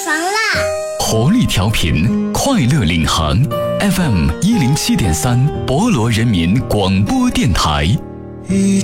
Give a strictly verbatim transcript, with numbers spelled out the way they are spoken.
床啦！ 活力调频，快乐领航 F M 一零七点三，博罗人民广播电台。 一